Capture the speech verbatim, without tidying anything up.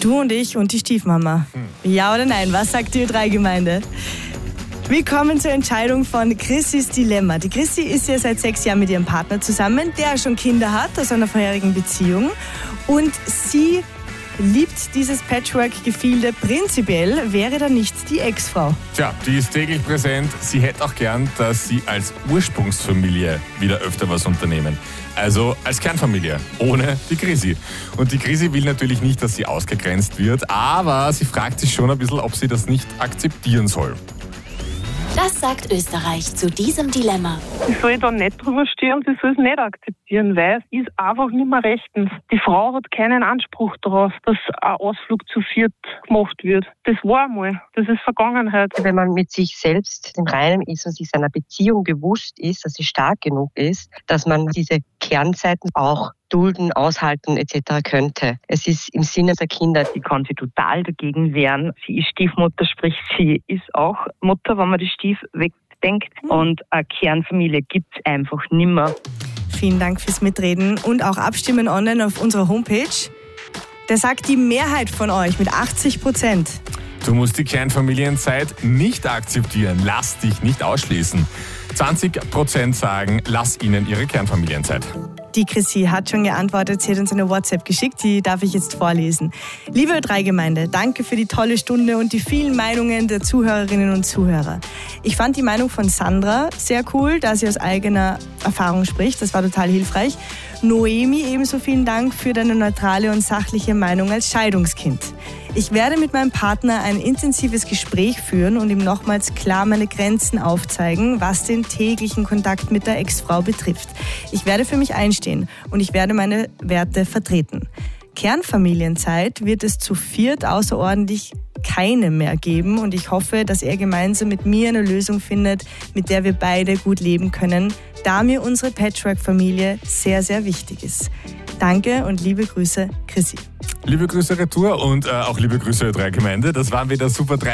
Du und ich und die Stiefmama. Hm. Ja oder nein? Was sagt die Ö drei Gemeinde? Willkommen zur Entscheidung von Chrissys Dilemma. Die Chrissy ist ja seit sechs Jahren mit ihrem Partner zusammen, der schon Kinder hat aus einer vorherigen Beziehung. Und sie liebt dieses Patchwork-Gefilde prinzipiell, wäre da nicht die Ex-Frau. Tja, die ist täglich präsent. Sie hätte auch gern, dass sie als Ursprungsfamilie wieder öfter was unternehmen. Also als Kernfamilie, ohne die Chrissy. Und die Chrissy will natürlich nicht, dass sie ausgegrenzt wird, aber sie fragt sich schon ein bisschen, ob sie das nicht akzeptieren soll. Das sagt Österreich zu diesem Dilemma. Ich soll da nicht drüber stehen und ich soll es nicht akzeptieren, weil es ist einfach nicht mehr rechtens. Die Frau hat keinen Anspruch darauf, dass ein Ausflug zu viert gemacht wird. Das war einmal, das ist Vergangenheit. Wenn man mit sich selbst im Reinen ist und sich seiner Beziehung bewusst ist, dass sie stark genug ist, dass man diese Kernzeiten auch dulden, aushalten et cetera könnte. Es ist im Sinne der Kinder. Sie kann sich total dagegen wehren. Sie ist Stiefmutter, sprich sie ist auch Mutter, wenn man die Stief wegdenkt. Und eine Kernfamilie gibt es einfach nimmer. Vielen Dank fürs Mitreden und auch abstimmen online auf unserer Homepage. Da sagt die Mehrheit von euch mit achtzig Prozent. Du musst die Kernfamilienzeit nicht akzeptieren. Lass dich nicht ausschließen. zwanzig Prozent sagen, lass ihnen ihre Kernfamilienzeit. Die Chrissy hat schon geantwortet, sie hat uns eine WhatsApp geschickt, die darf ich jetzt vorlesen. Liebe Ö drei Gemeinde, danke für die tolle Stunde und die vielen Meinungen der Zuhörerinnen und Zuhörer. Ich fand die Meinung von Sandra sehr cool, da sie aus eigener Erfahrung spricht, das war total hilfreich. Noemi, ebenso vielen Dank für deine neutrale und sachliche Meinung als Scheidungskind. Ich werde mit meinem Partner ein intensives Gespräch führen und ihm nochmals klar meine Grenzen aufzeigen, was den täglichen Kontakt mit der Ex-Frau betrifft. Ich werde für mich einstehen und ich werde meine Werte vertreten. Kernfamilienzeit wird es zu viert außerordentlich keine mehr geben und ich hoffe, dass er gemeinsam mit mir eine Lösung findet, mit der wir beide gut leben können, da mir unsere Patchwork-Familie sehr, sehr wichtig ist. Danke und liebe Grüße, Chrissy. Liebe Grüße Retour und äh, auch liebe Grüße Ö drei Gemeinde. Das waren wieder Super drei.